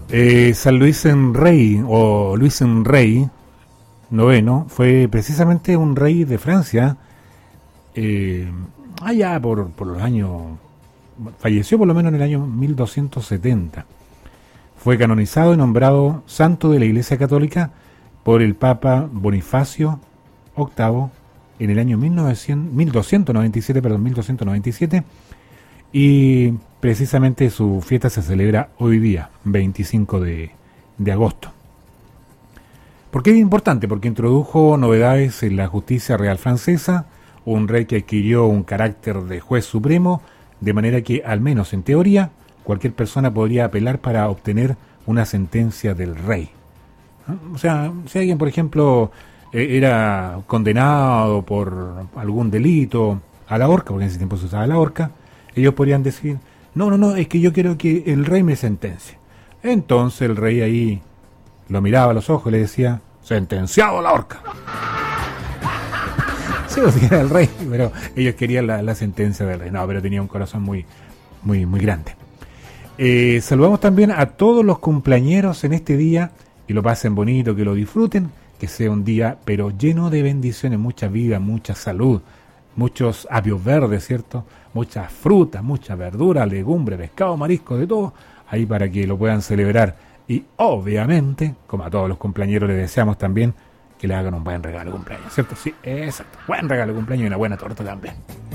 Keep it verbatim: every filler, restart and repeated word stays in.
Eh, San Luis en Rey, o Luis en Rey, noveno, fue precisamente un rey de Francia, eh, allá por, por los años, falleció por lo menos en el año mil doscientos setenta. Fue canonizado y nombrado santo de la Iglesia Católica por el Papa Bonifacio octavo en el año mil novecientos, mil doscientos noventa y siete, perdón, mil doscientos noventa y siete, y precisamente su fiesta se celebra hoy día, veinticinco de, de agosto. ¿Por qué es importante? Porque introdujo novedades en la justicia real francesa, un rey que adquirió un carácter de juez supremo, de manera que, al menos en teoría, cualquier persona podría apelar para obtener una sentencia del rey. O sea, si alguien, por ejemplo, era condenado por algún delito a la horca, porque en ese tiempo se usaba la horca, ellos podrían decir, no, no, no, es que yo quiero que el rey me sentencie. Entonces el rey ahí lo miraba a los ojos y le decía, sentenciado a la horca. Sí, o sea, era el rey, pero ellos querían la, la sentencia del rey. No, pero tenía un corazón muy, muy, muy grande. Eh, saludamos también a todos los cumpleañeros en este día, que lo pasen bonito, que lo disfruten, que sea un día pero lleno de bendiciones, mucha vida, mucha salud, muchos apios verdes, ¿cierto? Muchas frutas, mucha verdura, legumbre, pescado, marisco, de todo, ahí para que lo puedan celebrar. Y obviamente, como a todos los cumpleañeros les deseamos también que le hagan un buen regalo de cumpleaños, ¿cierto? Sí, exacto, buen regalo de cumpleaños y una buena torta también.